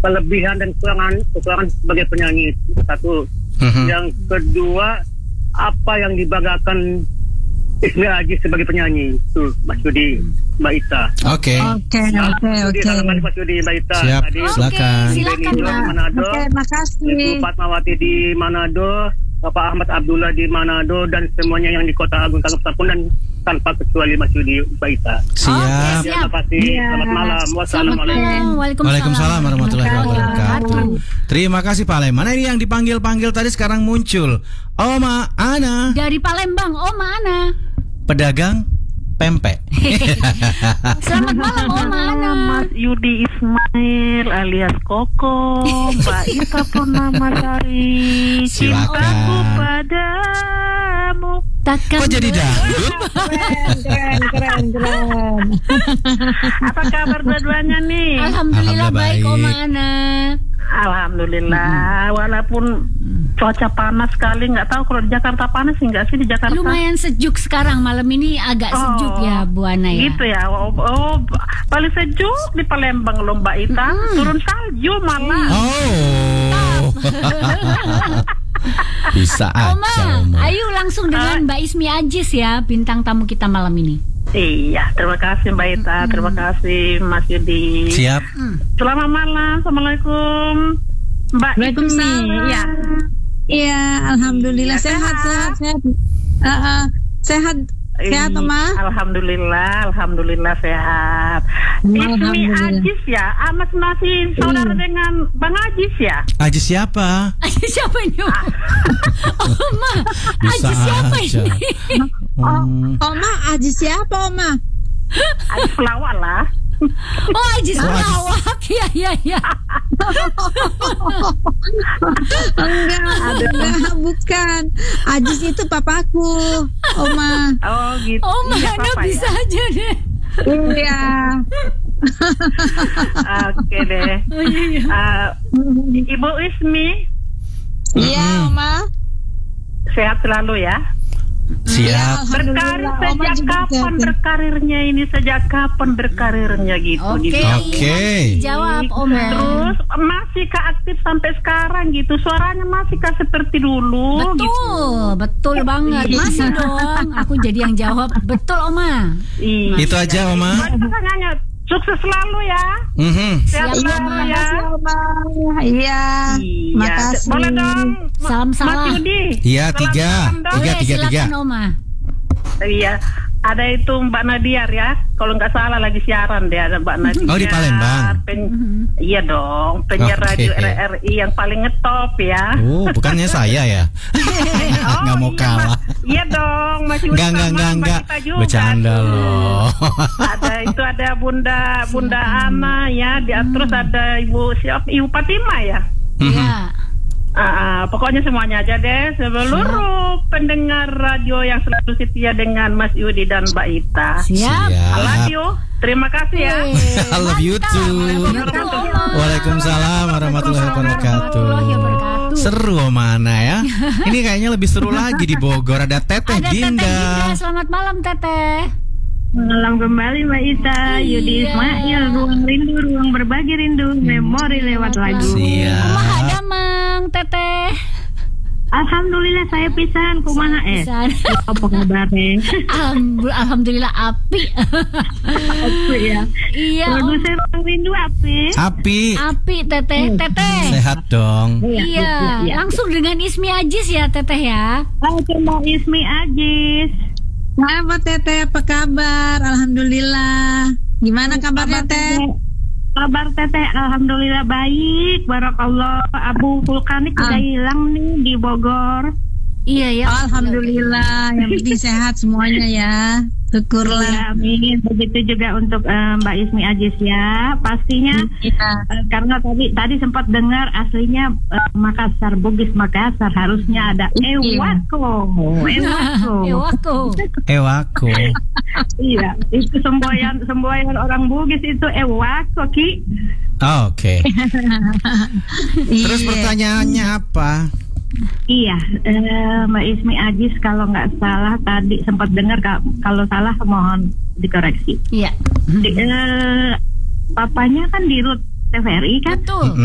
kelebihan dan kekurangan sebagai penyanyi itu satu. Yang kedua, apa yang dibanggakan Ismi Aziz sebagai penyanyi itu, Mas Yudi, Mbak Ita. Oke. Mas Yudi, Mbak Ita. Siap, silakan. Silakan, Mbak. Oke, makasih. Ibu Fatmawati di Manado, Bapak Ahmad Abdullah di Manado, dan semuanya yang di Kota Agung Tanggerang pun, dan tanpa kecuali Mas Yudi, Mbak Ita. Siap. Terima kasih. Selamat malam. Wassalamualaikum. Waalaikumsalam warahmatullahi wabarakatuh. Terima kasih Pak Lem. Mana ini yang dipanggil-panggil tadi sekarang muncul? Oma Ana. Dari Palembang, Oma Ana. Pedagang pempek. Selamat malam Oma Ana. Mas Yudi Ismail alias Koko, Mbak Ita Purnamasari. Cintaku padamu. Takkan. Kok jadi dangdut? Keren. Apa kabar dua-duanya nih? Alhamdulillah baik baik. Oma Ana. Alhamdulillah, walaupun cuaca panas sekali, nggak tahu kalau di Jakarta panas sih nggak sih di Jakarta? Lumayan sejuk sekarang, malam ini agak sejuk ya Bu Ana ya. Gitu ya, paling sejuk di Palembang loh Mbak Ita, turun salju malah. Oh. Bisa Oma, aja Oma. ayo langsung dengan Mbak Ismi Aziz ya, bintang tamu kita malam ini. Iya, terima kasih Mbak Ita, terima kasih Mas Yudi. Siap. Selamat malam, Assalamualaikum Mbak Ismi. Iya. Iya, alhamdulillah sehat. Sehat Oma. Alhamdulillah sehat. Ismi Aziz ya, Amas masih saudara dengan Bang Aziz ya? Aziz siapa? Aziz siapa ini? Oma, Bisa Aziz siapa aja. ini? Oma, Aziz siapa Oma? Aziz pelawak lah. Oh, Aziz pelawak. Iya. Enggak, bukan. Aziz itu papaku, Oma. Oh gitu. Oma Iya, Ana Papa, bisa ya? aja deh. Iya. Oke deh. Oh, iya. Ibu Ismi Iya, Oma. sehat selalu ya. Siap. Berkarir Alhamdulillah, Oma sejak juga kapan sehat. berkarirnya ini? Sejak kapan berkarirnya gitu? Oke. Gitu. Oke. Jawab Oma. Terus masihkah aktif sampai sekarang gitu? Suaranya masihkah seperti dulu? Betul banget. Masih dong. Aku jadi yang jawab. Betul Oma. Iya. Itu aja Oma. Makanya sukses selalu ya. Sehat Siap, selalu Oma. ya. Oma. Iya. Makasih. Boleh dong. Salam Mas salah. Yudi. Iya, Salam tiga. salam dong. Silakan Oma. Iya. Ada itu Mbak Nadiar ya. Kalau nggak salah lagi siaran deh, ada Mbak Nadiar. Oh, di Palembang. Iya dong, penyiar Oke. radio RRI yang paling ngetop ya. Oh, bukannya saya ya? Nggak mau iya, kalah. Iya dong, masih Enggak. Bercanda loh. Ada Bunda Ana ya, terus ada Ibu Fatima ya. Iya. Pokoknya semuanya aja deh, seluruh pendengar radio yang selalu setia dengan Mas Yudi dan Mbak Ita. Siap. I love you. Terima kasih ya. I love you too. Waalaikumsalam warahmatullahi wabarakatuh. Seru Oma Ana ya. Ini kayaknya lebih seru lagi di Bogor. Ada Teteh Ada Teteh Dinda. Dinda. Selamat malam Teteh. Malam kembali Mbak Ita, Yudi Ismail, ruang rindu, ruang berbagi rindu, memori lewat lagu. Siap. Kumaha damang Teteh. Alhamdulillah saya pisan, kumaha Pisan. apa kabarnya? Alhamdulillah api. Apa ya? Iya. Produser ruang rindu apa? Api Teteh. Teteh. Sehat dong. Iya. Langsung dengan Ismi Aziz ya Teteh ya. Cuma Ismi Aziz. Apa Teteh, apa kabar? Alhamdulillah. Gimana kabarnya Teh? Kabar Teteh, alhamdulillah baik. Barakallah. Abu vulkanik udah hilang nih di Bogor. Iya ya. Alhamdulillah. Yang penting sehat semuanya ya. Syukurlah. Ya, amin. Begitu juga untuk Mbak Ismi Aziz ya. Pastinya karena tadi sempat dengar aslinya Makassar, Bugis Makassar, harusnya ada Ewako. Ewako. Iya, itu semboyan orang Bugis itu Ewako Ki. Oke. Terus pertanyaannya apa? Iya, Mbak Ismi Aziz kalau nggak salah tadi sempat dengar, kalau salah mohon dikoreksi. Iya. Papanya kan di RUT TVRI kan? Betul.